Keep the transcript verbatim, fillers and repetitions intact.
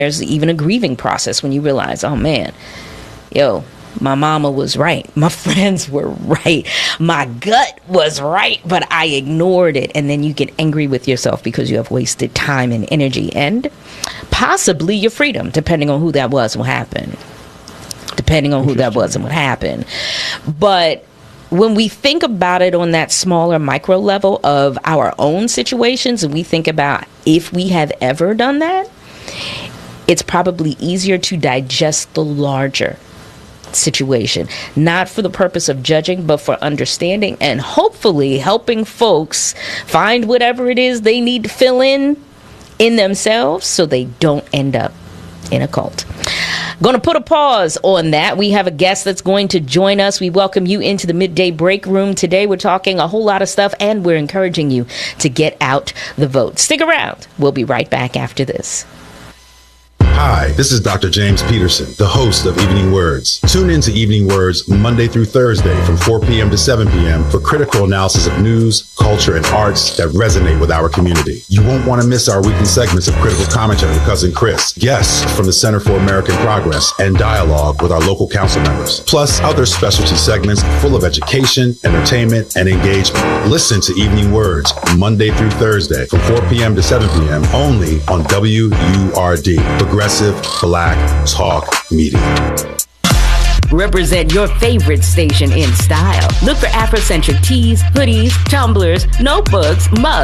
There's even a grieving process when you realize, oh man, yo, my mama was right. My friends were right. My gut was right, but I ignored it. And then you get angry with yourself because you have wasted time and energy and possibly your freedom, depending on who that was and what happened. Depending on who that was and what happened. But when we think about it on that smaller micro level of our own situations, and we think about if we have ever done that, it's probably easier to digest the larger situation, not for the purpose of judging, but for understanding and hopefully helping folks find whatever it is they need to fill in in themselves so they don't end up in a cult. Going to put a pause on that. We have a guest that's going to join us. We welcome you into the midday break room. Today we're talking a whole lot of stuff and we're encouraging you to get out the vote. Stick around. We'll be right back after this. Hi, this is Doctor James Peterson, the host of Evening Words. Tune in to Evening Words Monday through Thursday from four p.m. to seven p.m. for critical analysis of news, culture, and arts that resonate with our community. You won't want to miss our weekly segments of critical commentary with Cousin Chris, guests from the Center for American Progress, and dialogue with our local council members, plus other specialty segments full of education, entertainment, and engagement. Listen to Evening Words Monday through Thursday from four p.m. to seven p.m. only on W U R D, Progressive Black Talk Media. Represent your favorite station in style. Look for Afrocentric tees, hoodies, tumblers, notebooks, mugs,